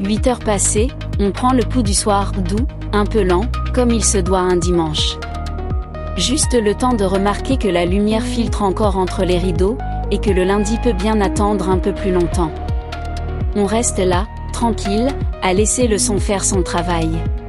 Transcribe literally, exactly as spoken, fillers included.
huit heures passées, on prend le pouls du soir, doux, un peu lent, comme il se doit un dimanche. Juste le temps de remarquer que la lumière filtre encore entre les rideaux, et que le lundi peut bien attendre un peu plus longtemps. On reste là, tranquille, à laisser le son faire son travail.